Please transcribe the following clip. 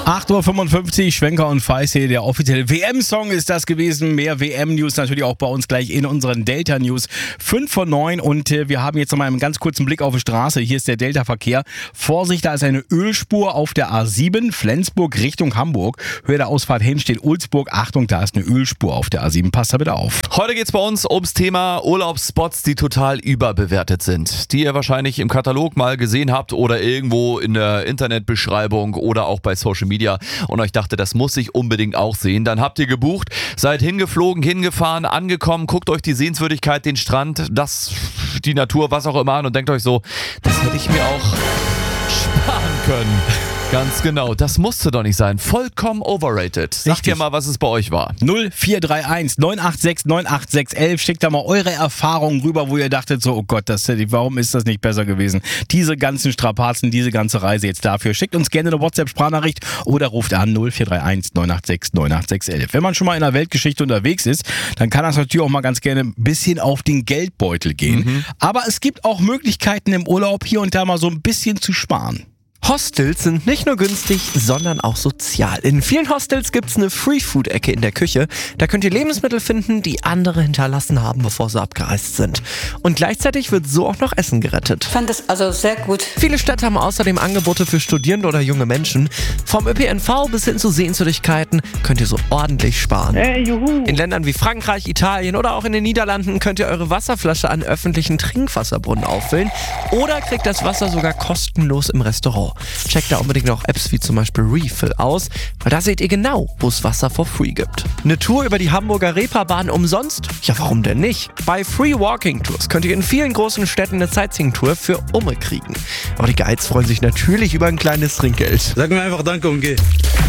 8.55 Uhr, Schwenker und Feist hier, der offizielle WM-Song ist das gewesen. Mehr WM-News natürlich auch bei uns gleich in unseren Delta-News. 5 vor 9 und wir haben jetzt nochmal einen ganz kurzen Blick auf die Straße. Hier ist der Delta-Verkehr. Vorsicht, da ist eine Ölspur auf der A7, Flensburg Richtung Hamburg. Höhe der Ausfahrt hin steht Ulzburg. Achtung, da ist eine Ölspur auf der A7. Passt da bitte auf. Heute geht's bei uns ums Thema Urlaubsspots, die total überbewertet sind. Die ihr wahrscheinlich im Katalog mal gesehen habt oder irgendwo in der Internetbeschreibung oder auch bei Social Media und euch dachte, das muss ich unbedingt auch sehen. Dann habt ihr gebucht, seid hingeflogen, hingefahren, angekommen, guckt euch die Sehenswürdigkeit, den Strand, die Natur, was auch immer an und denkt euch so, das hätte ich mir auch sparen können. Ganz genau, das musste doch nicht sein. Vollkommen overrated. Sagt ihr mal, was es bei euch war. 0431 986 98611. Schickt da mal eure Erfahrungen rüber, wo ihr dachtet so, oh Gott, warum ist das nicht besser gewesen? Diese ganzen Strapazen, diese ganze Reise jetzt dafür. Schickt uns gerne eine WhatsApp-Sprachnachricht oder ruft an 0431 986 98611. Wenn man schon mal in der Weltgeschichte unterwegs ist, dann kann das natürlich auch mal ganz gerne ein bisschen auf den Geldbeutel gehen. Aber es gibt auch Möglichkeiten im Urlaub hier und da mal so ein bisschen zu sparen. Hostels sind nicht nur günstig, sondern auch sozial. In vielen Hostels gibt's eine Free-Food-Ecke in der Küche. Da könnt ihr Lebensmittel finden, die andere hinterlassen haben, bevor sie abgereist sind. Und gleichzeitig wird so auch noch Essen gerettet. Ich fand das also sehr gut. Viele Städte haben außerdem Angebote für Studierende oder junge Menschen. Vom ÖPNV bis hin zu Sehenswürdigkeiten könnt ihr so ordentlich sparen. Juhu. In Ländern wie Frankreich, Italien oder auch in den Niederlanden könnt ihr eure Wasserflasche an öffentlichen Trinkwasserbrunnen auffüllen oder kriegt das Wasser sogar kostenlos im Restaurant. Checkt da unbedingt auch Apps wie zum Beispiel Refill aus, weil da seht ihr genau, wo es Wasser for free gibt. Eine Tour über die Hamburger Reeperbahn umsonst? Ja, warum denn nicht? Bei Free Walking Tours könnt ihr in vielen großen Städten eine Sightseeing-Tour für Umme kriegen. Aber die Guides freuen sich natürlich über ein kleines Trinkgeld. Sag mir einfach Danke und geh.